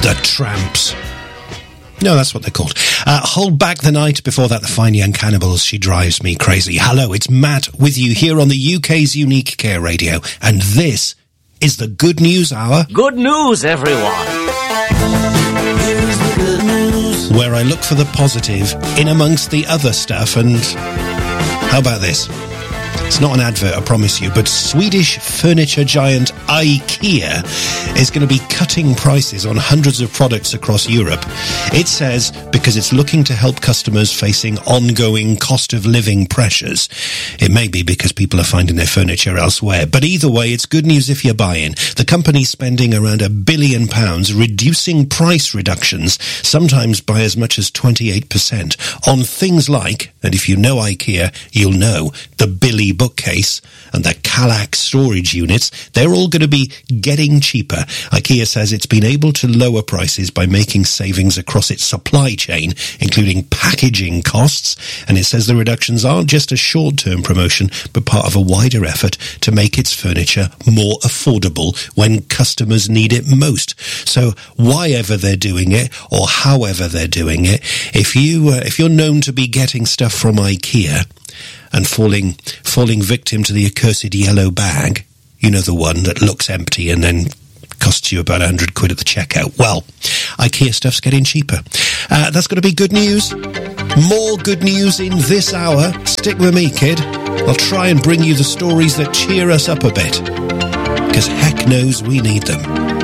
The Tramps. No, that's what they're called. Hold Back the Night. Before that, the Fine Young Cannibals. She Drives Me Crazy. Hello, it's Matt with you here on the UK's Unique Care Radio. And this is the Good News Hour. Good news, everyone. Here's the good news. Where I look for the positive in amongst the other stuff. And how about this? It's not an advert, I promise you, but Swedish furniture giant IKEA is going to be cutting prices on hundreds of products across Europe. It says because it's looking to help customers facing ongoing cost of living pressures. It may be because people are finding their furniture elsewhere, but either way, it's good news if you're buying. The company's spending around £1 billion reducing price reductions, sometimes by as much as 28%, on things like, and if you know IKEA, you'll know, the Billy bookcase and the Kallax storage units. They're all going to be getting cheaper. IKEA says it's been able to lower prices by making savings across its supply chain, including packaging costs, and it says the reductions aren't just a short-term promotion, but part of a wider effort to make its furniture more affordable when customers need it most. So why ever they're doing it, or however they're doing it, if you're known to be getting stuff from IKEA and falling victim to the accursed yellow bag, you know, the one that looks empty and then costs you about £100 at the checkout. Well, IKEA stuff's getting cheaper. That's going to be good news. More good news in this hour. Stick with me, kid. I'll try and bring you the stories that cheer us up a bit, because heck knows we need them.